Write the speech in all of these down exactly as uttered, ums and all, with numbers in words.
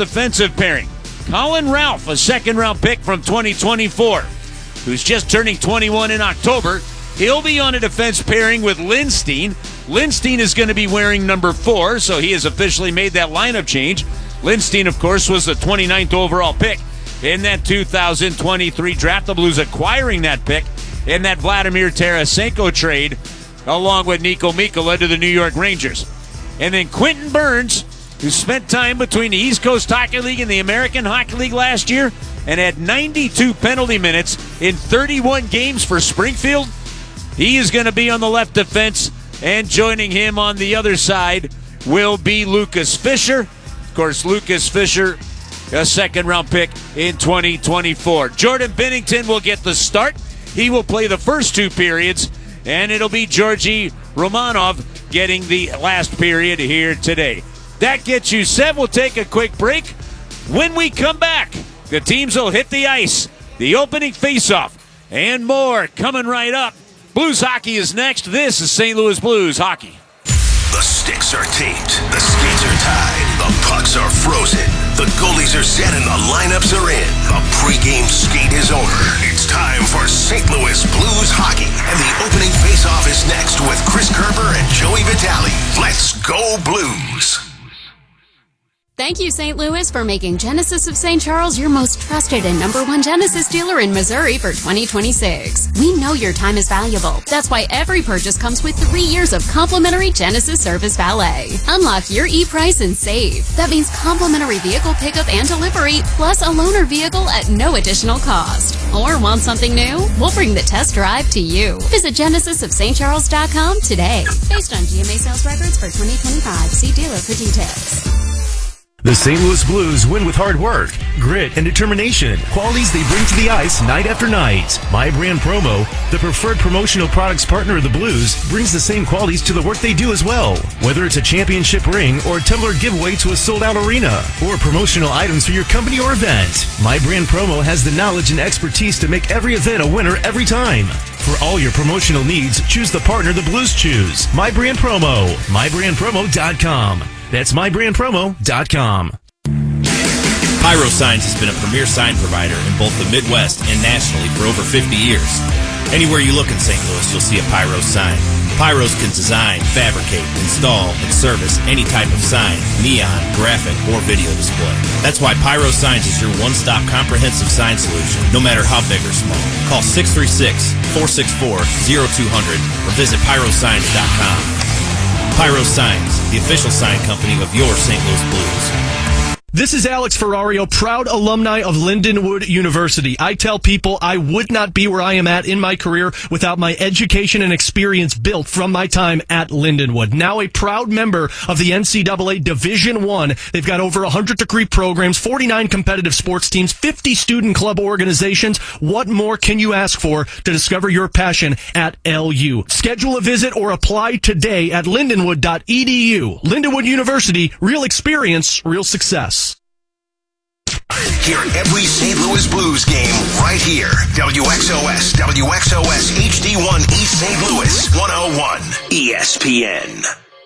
defensive pairing. Colin Ralph, a second-round pick from twenty twenty-four, who's just turning twenty-one in October. He'll be on a defense pairing with Lindstein. Lindstein is going to be wearing number four, so he has officially made that lineup change. Lindstein, of course, was the twenty-ninth overall pick in that two thousand twenty-three draft. The Blues acquiring that pick in that Vladimir Tarasenko trade, along with Nico Mikkola to the New York Rangers. And then Quentin Burns, who spent time between the East Coast Hockey League and the American Hockey League last year and had ninety-two penalty minutes in thirty-one games for Springfield. He is going to be on the left defense, and joining him on the other side will be Lucas Fisher. Of course, Lucas Fisher, a second-round pick in twenty twenty-four. Jordan Binnington will get the start. He will play the first two periods, and it'll be Georgi Romanov getting the last period here today. That gets you set. We'll take a quick break. When we come back, the teams will hit the ice, the opening faceoff, and more coming right up. Blues hockey is next. This is Saint Louis Blues hockey. The sticks are taped, the skates are tied, the pucks are frozen, the goalies are set, and the lineups are in. The pregame skate is over. It's time for Saint Louis Blues hockey, and the opening faceoff is next with Chris Kerber and Joey Vitale. Let's go Blues! Thank you, Saint Louis, for making Genesis of Saint Charles your most trusted and number one Genesis dealer in Missouri for twenty twenty-six. We know your time is valuable. That's why every purchase comes with three years of complimentary Genesis Service Valet. Unlock your e-price and save. That means complimentary vehicle pickup and delivery, plus a loaner vehicle at no additional cost. Or want something new? We'll bring the test drive to you. Visit genesis of st charles dot com today. Based on G M A sales records for twenty twenty-five. See dealer for details. The Saint Louis Blues win with hard work, grit, and determination. Qualities they bring to the ice night after night. My Brand Promo, the preferred promotional products partner of the Blues, brings the same qualities to the work they do as well. Whether it's a championship ring or a tumbler giveaway to a sold-out arena, or promotional items for your company or event, My Brand Promo has the knowledge and expertise to make every event a winner every time. For all your promotional needs, choose the partner the Blues choose. My Brand Promo. my brand promo dot com. That's my brand promo dot com. Pyro Signs has been a premier sign provider in both the Midwest and nationally for over fifty years. Anywhere you look in Saint Louis, you'll see a Pyro sign. Pyros can design, fabricate, install, and service any type of sign, neon, graphic, or video display. That's why Pyro Signs is your one-stop comprehensive sign solution, no matter how big or small. Call six three six, four six four, zero two zero zero or visit pyro signs dot com. Pyro Signs, the official sign company of your Saint Louis Blues. This is Alex Ferrario, proud alumni of Lindenwood University. I tell people I would not be where I am at in my career without my education and experience built from my time at Lindenwood. Now a proud member of the N C double A Division One. They've got over one hundred degree programs, forty-nine competitive sports teams, fifty student club organizations. What more can you ask for to discover your passion at L U? Schedule a visit or apply today at lindenwood dot e d u. Lindenwood University, real experience, real success. Hear every Saint Louis Blues game right here. W X O S, W X O S H D one East Saint Louis, one oh one E S P N.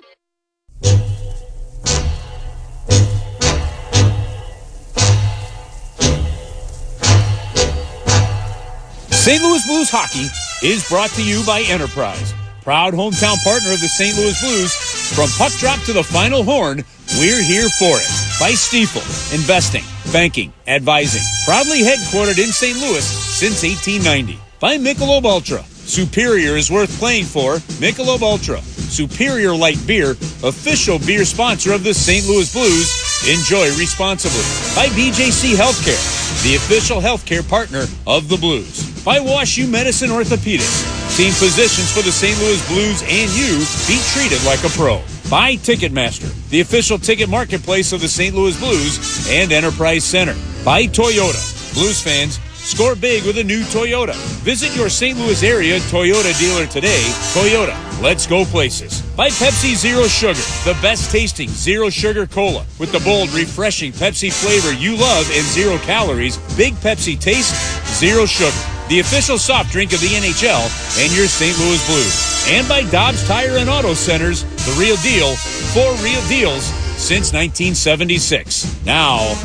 Saint Louis Blues hockey is brought to you by Enterprise, proud hometown partner of the Saint Louis Blues. From puck drop to the final horn, we're here for it. By Stiefel, investing, banking, advising. Proudly headquartered in Saint Louis since eighteen ninety. By Michelob Ultra. Superior is worth playing for. Michelob Ultra. Superior Light Beer, official beer sponsor of the Saint Louis Blues. Enjoy responsibly. By B J C Healthcare, the official healthcare partner of the Blues. By Wash U Medicine Orthopedics, team physicians for the Saint Louis Blues and you. Be treated like a pro. By Ticketmaster, the official ticket marketplace of the Saint Louis Blues and Enterprise Center. By Toyota. Blues fans, score big with a new Toyota. Visit your Saint Louis area Toyota dealer today. Toyota, let's go places. By Pepsi Zero Sugar, the best tasting zero sugar cola. With the bold, refreshing Pepsi flavor you love and zero calories, big Pepsi taste, zero sugar. The official soft drink of the N H L and your Saint Louis Blues. And by Dobbs Tire and Auto Centers, the real deal, for real deals since nineteen seventy-six. Now,